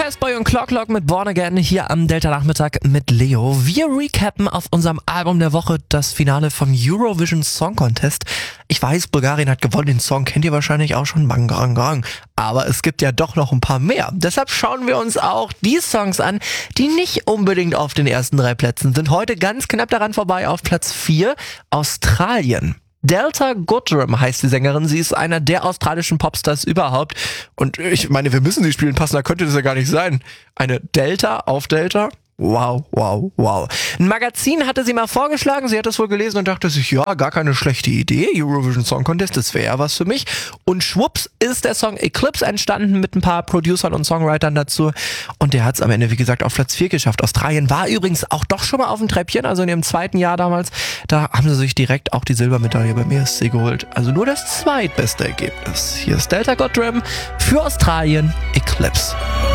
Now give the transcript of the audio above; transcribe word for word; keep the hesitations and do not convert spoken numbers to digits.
Fastboy und Clocklock mit Born Again hier am Delta-Nachmittag mit Leo. Wir recappen auf unserem Album der Woche das Finale vom Eurovision Song Contest. Ich weiß, Bulgarien hat gewonnen, den Song kennt ihr wahrscheinlich auch schon, Bang Gang Gang. Aber es gibt ja doch noch ein paar mehr. Deshalb schauen wir uns auch die Songs an, die nicht unbedingt auf den ersten drei Plätzen sind. Heute ganz knapp daran vorbei auf Platz vier, Australien. Delta Goodrem heißt die Sängerin. Sie ist einer der australischen Popstars überhaupt. Und ich meine, wir müssen sie spielen passen, da könnte das ja gar nicht sein. Eine Delta auf Delta? Wow, wow, wow. Ein Magazin hatte sie mal vorgeschlagen, sie hat das wohl gelesen und dachte sich, ja, gar keine schlechte Idee, Eurovision Song Contest, das wäre ja was für mich. Und schwupps ist der Song Eclipse entstanden mit ein paar Producern und Songwritern dazu. Und der hat es am Ende, wie gesagt, auf Platz vier geschafft. Australien war übrigens auch doch schon mal auf dem Treppchen, also in ihrem zweiten Jahr damals. Da haben sie sich direkt auch die Silbermedaille beim E S C geholt. Also nur das zweitbeste Ergebnis. Hier ist Delta Goodrem für Australien, Eclipse.